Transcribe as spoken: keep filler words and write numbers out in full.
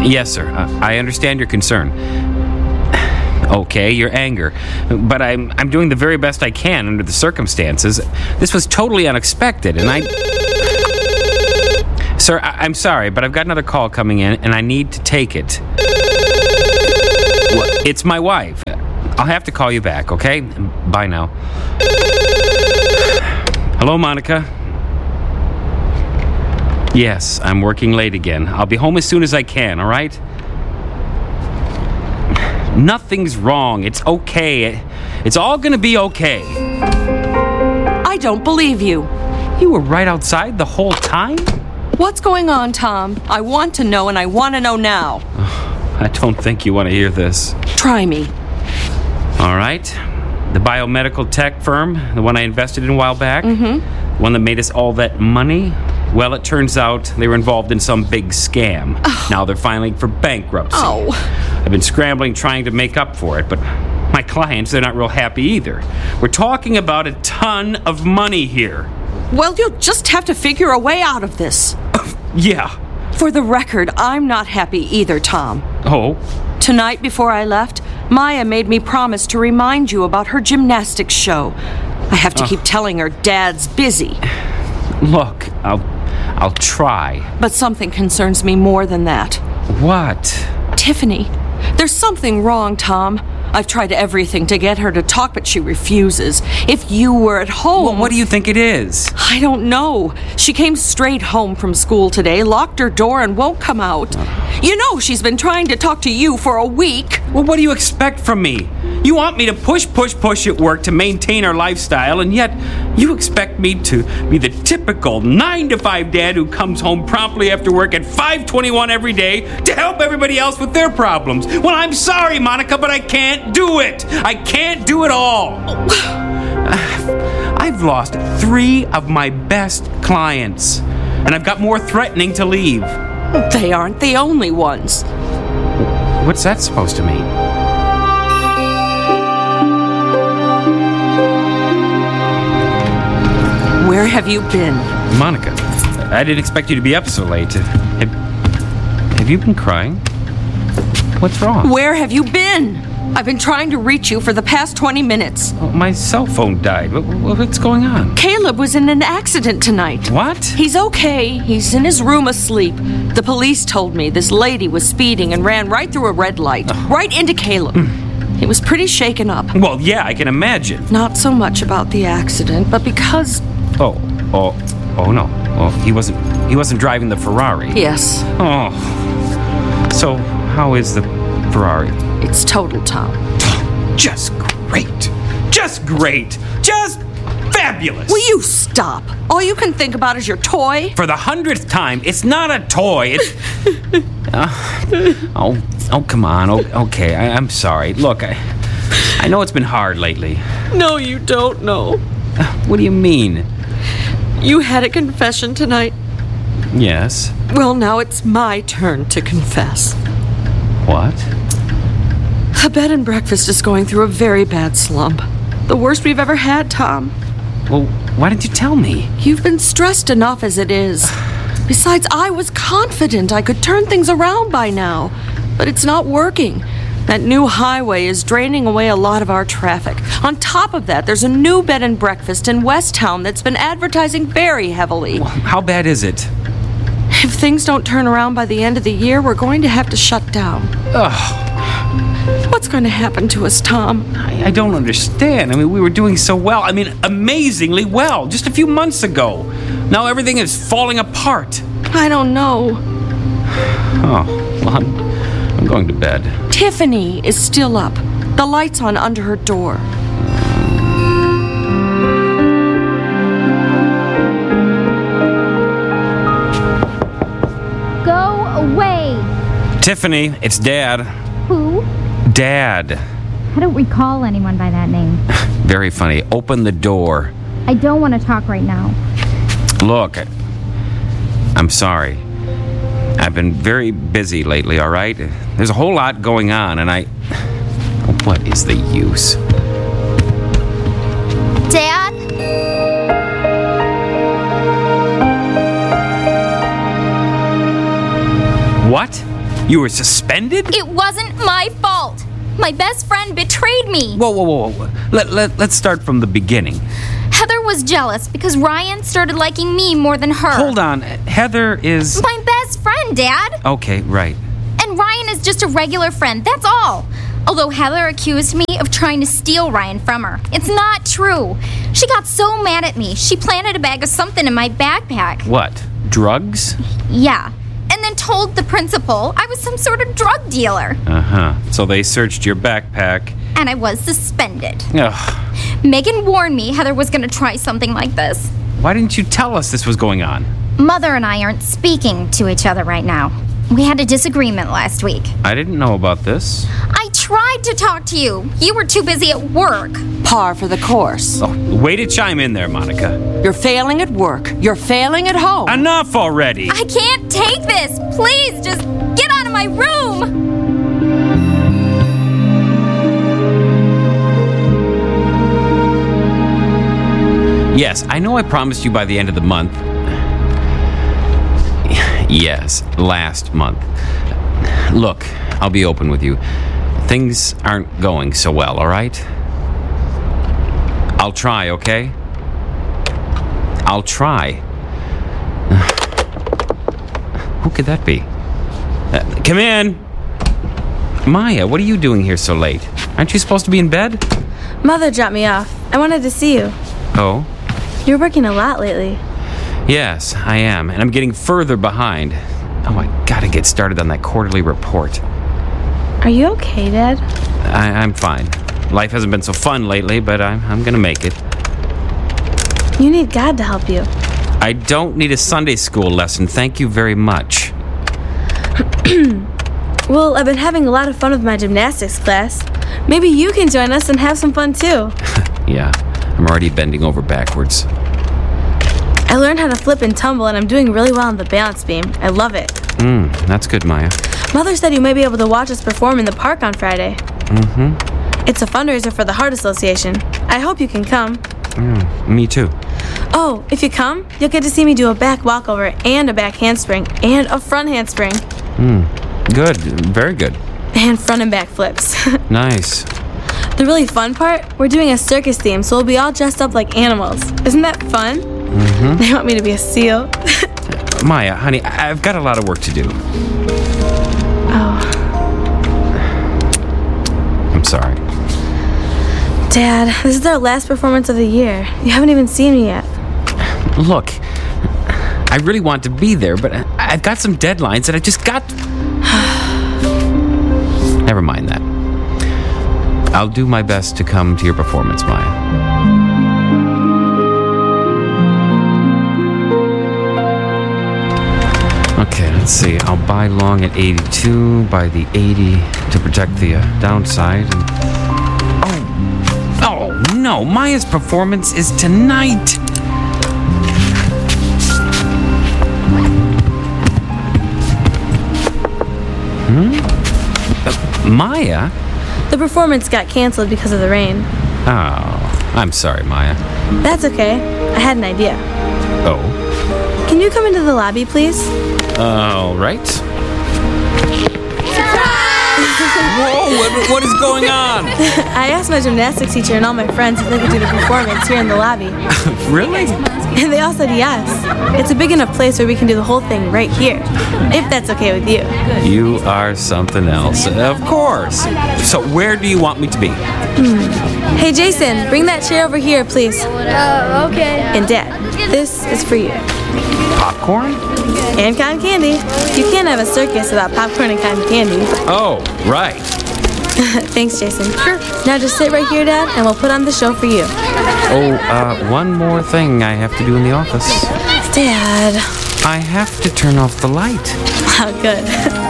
Yes, sir. I I understand your concern. Okay, your anger. But I'm, I'm doing the very best I can under the circumstances. This was totally unexpected, and I... Sir, I, I'm sorry, but I've got another call coming in, and I need to take it. Well, it's my wife. I'll have to call you back, okay? Bye now. Hello, Monica. Yes, I'm working late again. I'll be home as soon as I can, all right? Nothing's wrong. It's okay. It's all gonna be okay. I don't believe you. You were right outside the whole time? What's going on, Tom? I want to know, and I want to know now. I don't think you want to hear this. Try me. All right. The biomedical tech firm, the one I invested in a while back, Mm-hmm. the one that made us all that money, well, it turns out they were involved in some big scam. Oh. Now they're filing for bankruptcy. Oh. I've been scrambling trying to make up for it, but my clients, they're not real happy either. We're talking about a ton of money here. Well, you'll just have to figure a way out of this. Yeah. For the record, I'm not happy either, Tom. Oh? Tonight, before I left, Maya made me promise to remind you about her gymnastics show. I have to Ugh. keep telling her Dad's busy. Look, I'll, I'll try. But something concerns me more than that. What? Tiffany, there's something wrong, Tom. I've tried everything to get her to talk, but she refuses. If you were at home... Well, what do you think it is? I don't know. She came straight home from school today, locked her door, and won't come out. You know she's been trying to talk to you for a week. Well, what do you expect from me? You want me to push, push, push at work to maintain our lifestyle, and yet you expect me to be the typical nine to five dad who comes home promptly after work at five twenty-one every day to help everybody else with their problems. Well, I'm sorry, Monica, but I can't do it. I can't do it all. I've lost three of my best clients, and I've got more threatening to leave. They aren't the only ones. What's that supposed to mean? Where have you been? Monica, I didn't expect you to be up so late. Have, have you been crying? What's wrong? Where have you been? I've been trying to reach you for the past twenty minutes. Oh, my cell phone died. What, what- what's going on? Caleb was in an accident tonight. What? He's okay. He's in his room asleep. The police told me this lady was speeding and ran right through a red light, right into Caleb. He was pretty shaken up. Well, yeah, I can imagine. Not so much about the accident, but because... Oh, oh, oh no. Oh, he wasn't. He wasn't driving the Ferrari. Yes, Oh. So, how is the Ferrari? it's total, Tom. Just great. Just great. Just fabulous. Will you stop? All you can think about is your toy? For the hundredth time, it's not a toy. It's. Uh, oh, oh, come on. Oh, okay, I, I'm sorry. Look, I, I know it's been hard lately. No, you don't know. What do you mean? You had a confession tonight. Yes. Well, now it's my turn to confess. What? The bed and breakfast is going through a very bad slump. The worst we've ever had, Tom. Well, why didn't you tell me? You've been stressed enough as it is. Besides, I was confident I could turn things around by now. But it's not working. That new highway is draining away a lot of our traffic. On top of that, there's a new bed and breakfast in West Town that's been advertising very heavily. How bad is it? If things don't turn around by the end of the year, we're going to have to shut down. Ugh, What's going to happen to us, Tom? I, I don't understand. I mean, we were doing so well. I mean, amazingly well, just a few months ago. Now everything is falling apart. I don't know. Oh, well, I'm, I'm going to bed. Tiffany is still up. The light's on under her door. Go away. Tiffany, it's Dad. Who? Dad. I don't recall anyone by that name. Very funny. Open the door. I don't want to talk right now. Look, I- I'm sorry. I've been very busy lately, all right? There's a whole lot going on, and I... What is the use? Dad? What? You were suspended? It wasn't my fault. My best friend betrayed me. Whoa, whoa, whoa, whoa. Let, let, let's start from the beginning. Heather was jealous because Ryan started liking me more than her. Hold on. Heather is... My best friend, Dad. Okay, right. And Ryan is just a regular friend, that's all. Although Heather accused me of trying to steal Ryan from her. It's not true. She got so mad at me, she planted a bag of something in my backpack. What? Drugs? Yeah. And then told the principal I was some sort of drug dealer. Uh-huh. So they searched your backpack. And I was suspended. Ugh. Megan warned me Heather was going to try something like this. Why didn't you tell us this was going on? Mother and I aren't speaking to each other right now. We had a disagreement last week. I didn't know about this. I tried to talk to you. You were too busy at work. Par for the course. Oh, way to chime in there, Monica. You're failing at work. You're failing at home. Enough already! I can't take this. Please, just get out of my room. Yes, I know I promised you by the end of the month. Yes, last month. Look, I'll be open with you. Things aren't going so well, all right? I'll try, okay? I'll try. Who could that be? Uh, come in! Maya, what are you doing here so late? Aren't you supposed to be in bed? Mother dropped me off. I wanted to see you. Oh? You're working a lot lately. Yes, I am, and I'm getting further behind. Oh, I gotta get started on that quarterly report. Are you okay, Dad? I, I'm fine. Life hasn't been so fun lately, but I'm, I'm gonna make it. You need God to help you. I don't need a Sunday school lesson, thank you very much. Well, I've been having a lot of fun with my gymnastics class. Maybe you can join us and have some fun too. Yeah, I'm already bending over backwards. I learned how to flip and tumble, and I'm doing really well on the balance beam. I love it. Mm, that's good, Maya. Mother said you may be able to watch us perform in the park on Friday. Mm-hmm. It's a fundraiser for the Heart Association. I hope you can come. Mm, me too. Oh, if you come, you'll get to see me do a back walkover and a back handspring and a front handspring. Mm, good, very good. And front and back flips. Nice. The really fun part, we're doing a circus theme, so we'll be all dressed up like animals. Isn't that fun? Mm-hmm. They want me to be a seal. Maya, honey, I- I've got a lot of work to do. Oh. I'm sorry. Dad, this is our last performance of the year. You haven't even seen me yet. Look, I really want to be there, but I- I've got some deadlines that I just got... Never mind that. I'll do my best to come to your performance, Maya. Okay, let's see. I'll buy long at eighty-two, buy the eighty to protect the uh, downside. And... Oh, oh no! Maya's performance is tonight. Hmm? Uh, Maya? The performance got canceled because of the rain. Oh, I'm sorry, Maya. That's okay. I had an idea. Oh. Can you come into the lobby, please? All right. Whoa, what, what is going on? I asked my gymnastics teacher and all my friends if they could do the performance here in the lobby. Really? And they all said yes. It's a big enough place where we can do the whole thing right here. If that's okay with you. You are something else. Of course. So where do you want me to be? Hmm. Hey, Jason, bring that chair over here, please. Oh, okay. And Dad, this is for you. Popcorn? And cotton candy. You can't have a circus without popcorn and cotton candy. Oh, right. Thanks, Jason. Sure. Now just sit right here, Dad, and we'll put on the show for you. Oh, uh, one more thing I have to do in the office. Dad. I have to turn off the light. Wow, good.